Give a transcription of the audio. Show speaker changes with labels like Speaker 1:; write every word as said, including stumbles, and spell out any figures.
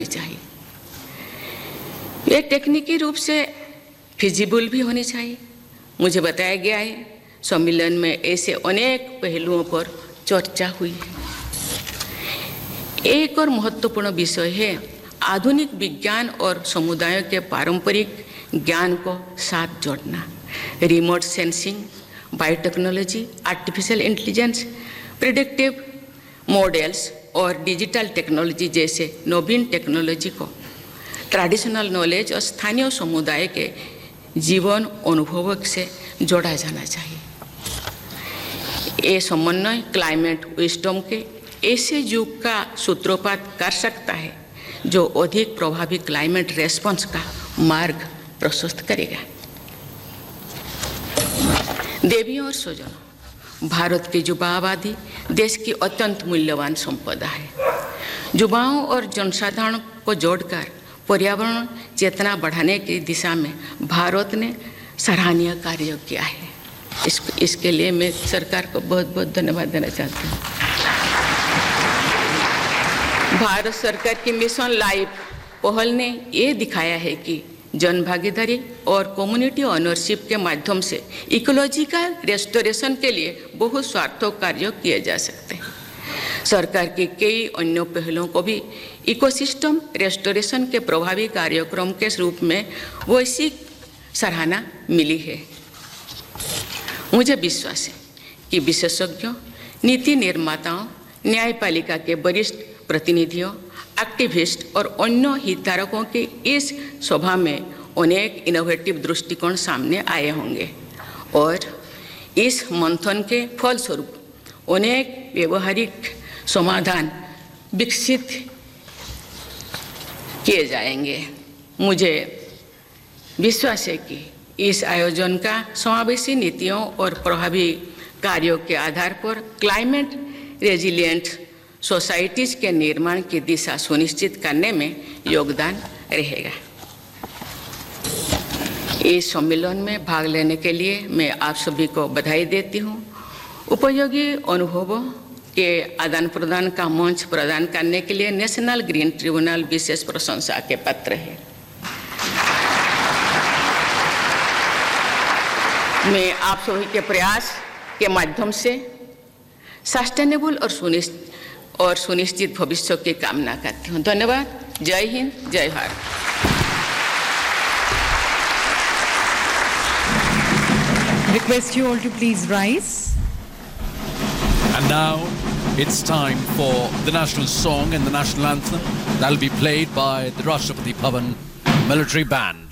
Speaker 1: चाहिए। ये टेक्निकी रूप से फिजिबल भी होनी चाहिए। मुझे बताया गया है सम्मेलन में ऐसे अनेक पहलुओं पर चर्चा हुई है। एक और महत्वपूर्ण विषय है आधुनिक विज्ञान और समुदायों के पारंपरिक ज्ञान को साथ जोड़ना। Remote sensing, biotechnology, artificial intelligence, predictive models और डिजिटल टेक्नोलॉजी जैसे नवीन टेक्नोलॉजी को ट्रेडिशनल नॉलेज और स्थानीय समुदाय के जीवन अनुभवों से जोड़ा जाना चाहिए। ये समन्वय क्लाइमेट विजडम के ऐसे युग का सूत्रपात कर सकता है जो अधिक प्रभावी क्लाइमेट रेस्पॉन्स का मार्ग प्रशस्त करेगा। देवियों और स्वजनों, भारत की युवा आबादी देश की अत्यंत मूल्यवान संपदा है। युवाओं और जनसाधारण को जोड़कर पर्यावरण चेतना बढ़ाने की दिशा में भारत ने सराहनीय कार्य किया है। इस, इसके लिए मैं सरकार को बहुत बहुत धन्यवाद देना चाहती हूँ। भारत सरकार की मिशन लाइफ पहल ने ये दिखाया है कि जन भागीदारी और कम्युनिटी ऑनरशिप के माध्यम से इकोलॉजिकल रेस्टोरेशन के लिए बहुत सार्थक कार्य किए जा सकते हैं। सरकार के कई अन्य पहलों को भी इकोसिस्टम रेस्टोरेशन के प्रभावी कार्यक्रम के रूप में वैश्विक सराहना मिली है। मुझे विश्वास है कि विशेषज्ञों, नीति निर्माताओं, न्यायपालिका के वरिष्ठ प्रतिनिधियों, एक्टिविस्ट और अन्य हितधारकों के इस सभा में अनेक इनोवेटिव दृष्टिकोण सामने आए होंगे और इस मंथन के फलस्वरूप अनेक व्यवहारिक समाधान विकसित किए जाएंगे। मुझे विश्वास है कि इस आयोजन का समावेशी नीतियों और प्रभावी कार्यों के आधार पर क्लाइमेट रेजिलिएंट सोसाइटीज़ के निर्माण की दिशा सुनिश्चित करने में योगदान रहेगा। इस सम्मेलन में भाग लेने के लिए मैं आप सभी को बधाई देती हूँ। उपयोगी अनुभवों के आदान प्रदान का मंच प्रदान करने के लिए नेशनल ग्रीन ट्रिब्यूनल विशेष प्रशंसा के पात्र है। मैं आप सभी के प्रयास के माध्यम से सस्टेनेबल और सुनिश्चित और सुनिश्चित भविष्य की कामना करती हूँ। धन्यवाद। जय हिंद, जय Bharat.
Speaker 2: Request you all to please rise.
Speaker 3: And now it's time for the national song and the national anthem. That'll be played by the Rashtrapati Bhavan Military Band.